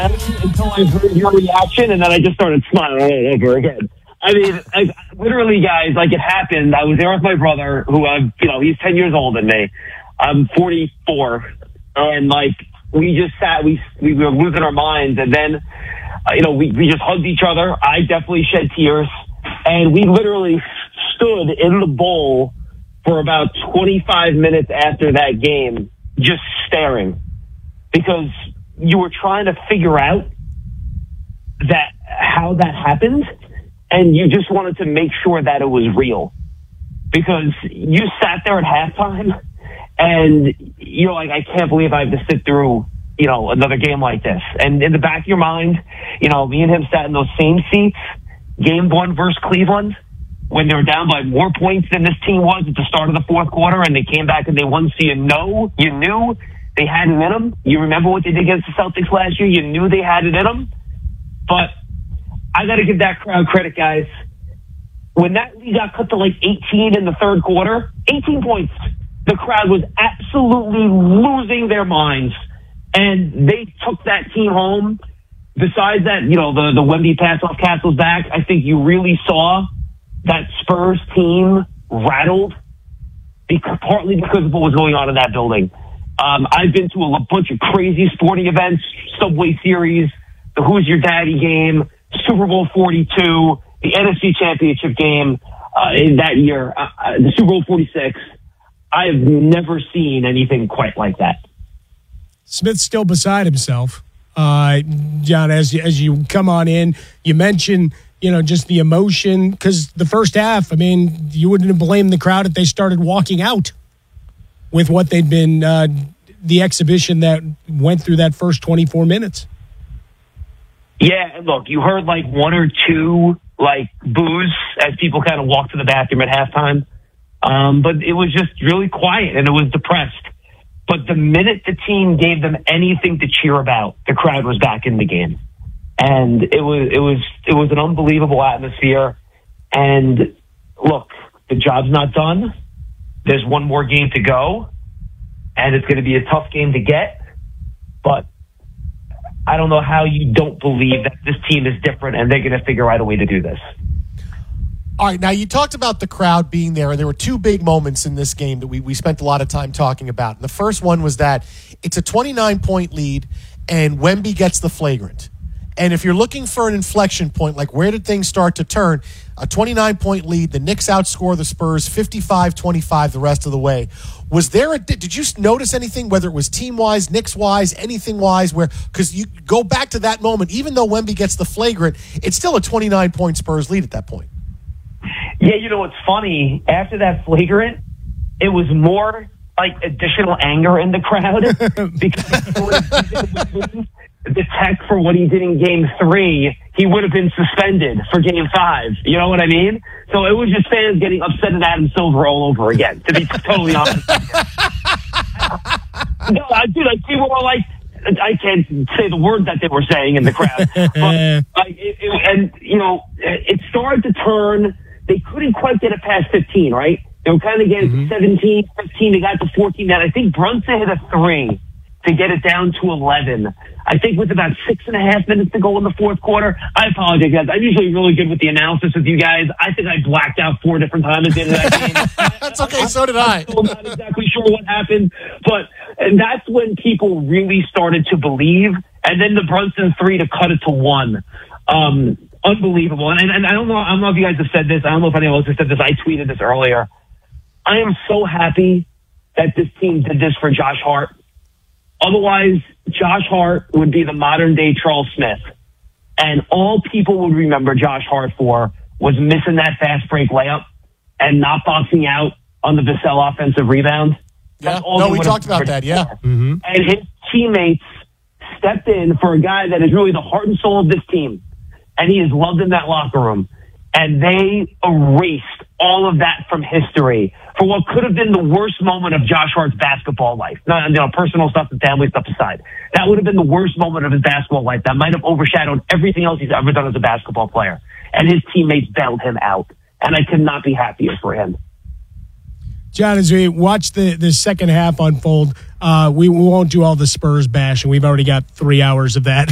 until I heard your reaction, and then I just started smiling all over again. I mean, literally, guys, like it happened. I was there with my brother, who, he's 10 years older than me. I'm 44, and like we just sat, we were losing our minds, and then, we just hugged each other. I definitely shed tears, and we literally stood in the bowl for about 25 minutes after that game, just staring, because you were trying to figure out how that happened, and you just wanted to make sure that it was real, because you sat there at halftime and you're like, I can't believe I have to sit through, another game like this. And in the back of your mind, me and him sat in those same seats, game one versus Cleveland, when they were down by more points than this team was at the start of the fourth quarter, and they came back and they won. So you knew they had it in them. You remember what they did against the Celtics last year? You knew they had it in them. But I got to give that crowd credit, guys. When that lead got cut to like 18 in the third quarter, 18 points, the crowd was absolutely losing their minds. And they took that team home. Besides that, the Wemby pass off Castle's back, I think you really saw that Spurs team rattled, partly because of what was going on in that building. I've been to a bunch of crazy sporting events, Subway Series, the Who's Your Daddy game, Super Bowl 42, the NFC Championship game in that year, the Super Bowl 46. I have never seen anything quite like that. Smith's still beside himself. John, as you come on in, you mentioned, just the emotion, because the first half, you wouldn't blame the crowd if they started walking out with what they'd been, the exhibition that went through that first 24 minutes. Yeah, look, you heard like one or two boos as people kind of walked to the bathroom at halftime. But it was just really quiet and it was depressed. But the minute the team gave them anything to cheer about, the crowd was back in the game. And it was an unbelievable atmosphere. And look, the job's not done. There's one more game to go, and it's going to be a tough game to get. But I don't know how you don't believe that this team is different and they're going to figure out a way to do this. All right, now you talked about the crowd being there, and there were two big moments in this game that we spent a lot of time talking about. And the first one was that it's a 29-point lead, and Wemby gets the flagrant. And if you're looking for an inflection point, like where did things start to turn, a 29-point lead, the Knicks outscore the Spurs 55-25 the rest of the way. Did you notice anything, whether it was team-wise, Knicks-wise, anything-wise, because you go back to that moment, even though Wemby gets the flagrant, it's still a 29-point Spurs lead at that point. Yeah, it's funny. After that flagrant, it was more like additional anger in the crowd because the tech for what he did in Game 3, he would have been suspended for Game 5. You know what I mean? So it was just fans getting upset at Adam Silver all over again, to be totally honest. No, people were like, I can't say the word that they were saying in the crowd. But it started to turn. They couldn't quite get it past 15, right? They were kind of getting 17, 15. They got to 14. Then I think Brunson hit a 3 to get it down to 11. I think with about 6.5 minutes to go in the fourth quarter. I apologize, guys. I'm usually really good with the analysis with you guys. I think I blacked out 4 different times at the end of that game. That's okay. So did I. I'm not exactly sure what happened, and that's when people really started to believe. And then the Brunson 3 to cut it to 1. Unbelievable. And I don't know if you guys have said this. I don't know if anyone else has said this. I tweeted this earlier. I am so happy that this team did this for Josh Hart. Otherwise, Josh Hart would be the modern day Charles Smith. And all people would remember Josh Hart for was missing that fast break layup and not boxing out on the Vassell offensive rebound. Yeah, we talked about that, yeah. Mm-hmm. And his teammates stepped in for a guy that is really the heart and soul of this team. And he is loved in that locker room. And they erased all of that from history for what could have been the worst moment of Josh Hart's basketball life. Personal stuff and family stuff aside. That would have been the worst moment of his basketball life. That might have overshadowed everything else he's ever done as a basketball player. And his teammates bailed him out. And I could not be happier for him. John, as we watch the second half unfold, we won't do all the Spurs bashing. We've already got 3 hours of that.